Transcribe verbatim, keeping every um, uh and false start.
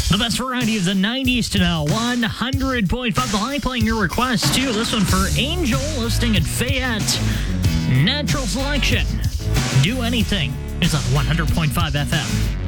The best variety of the nineties to now. one hundred point five The High playing your request, too. This one for Angel, listing at Fayette. Natural Selection. Do Anything is on one hundred point five F M.